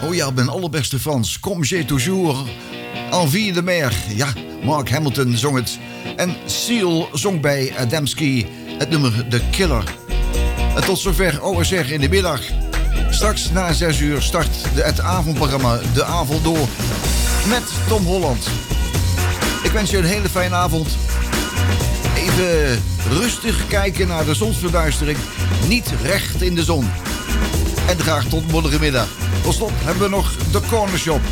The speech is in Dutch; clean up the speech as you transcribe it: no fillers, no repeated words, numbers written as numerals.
Oh ja, mijn allerbeste Frans. Comme j'ai toujours envie de mer. Ja, Mark Hamilton zong het. En Seal zong bij Adamski het nummer The Killer. En tot zover OSR in de middag. Straks na 6 uur start het avondprogramma De Avond Door met Tom Holland. Ik wens je een hele fijne avond. Even rustig kijken naar de zonsverduistering. Niet recht in de zon. En graag tot morgenmiddag. Tot slot hebben we nog de Corner Shop.